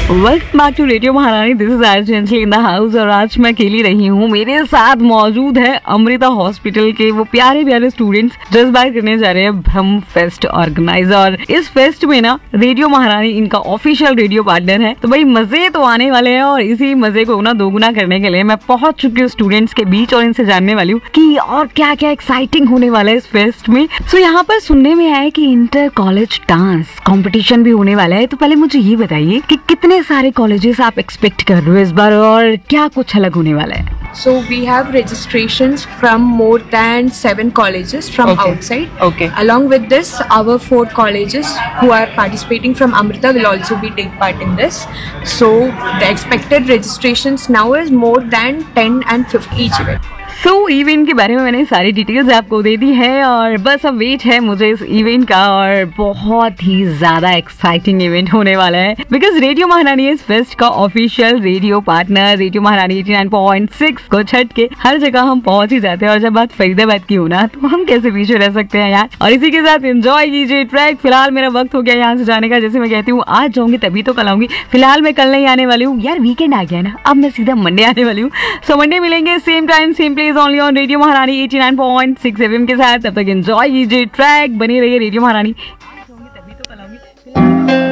Welcome back to radio महारानी। This is आरजेंसी in the house और आज मैं अकेली रही हूँ। मेरे साथ मौजूद है अमृता हॉस्पिटल के वो प्यारे प्यारे स्टूडेंट्स जो इस बार करने जा रहे हैं ब्रह्म फेस्ट ऑर्गेनाइज। और इस फेस्ट में ना रेडियो महारानी इनका ऑफिशियल रेडियो पार्टनर है, तो भाई मजे तो आने वाले हैं। और इसी मजे को ना दोगुना करने के लिए मैं पहुंच चुकी हूँ स्टूडेंट्स के बीच और इनसे जानने वाली हूँ कि और क्या क्या एक्साइटिंग होने वाला है इस फेस्ट में। सो यहाँ पर सुनने में आया कि इंटर कॉलेज डांस कॉम्पिटिशन भी होने वाला है। तो पहले मुझे ये बताइए कि कितने सारे कॉलेजेस आप एक्सपेक्ट कर रहे हो इस बार और क्या कुछ अलग होने वाला है? So we have registrations from more than 7 colleges from outside. Okay. Along with this, our 4 colleges who are participating from Amrita will also be take part in this. So the expected registrations now is more than 10 and 50 each event. So event के बारे में मैंने सारी details आपको दे दी है और बस अब वेट है मुझे इस इवेंट का। और बहुत ही ज्यादा एक्साइटिंग इवेंट होने वाला है बिकॉज रेडियो महारानी इस फेस्ट का ऑफिशियल रेडियो पार्टनर। रेडियो महारानी 89.6 को छट के हर जगह हम पहुंच ही जाते हैं और जब बात फरीदाबाद की हो ना तो हम कैसे पीछे रह सकते हैं यार। और इसी के साथ एंजॉय कीजिए ट्रैक। फिलहाल मेरा वक्त हो गया यहाँ से जाने का। जैसे मैं कहती हूँ आज जाऊंगी तभी तो कल आऊंगी। फिलहाल मैं कल नहीं आने वाली हूँ यार, वीकेंड आ गया ना, अब मैं सीधा मंडे आने वाली हूँ। सो मंडे मिलेंगे same time same place only on radio महारानी 89.6 FM के साथ। तब तक एंजॉय कीजिए ट्रैक, बनी रहिए रेडियो महारानी।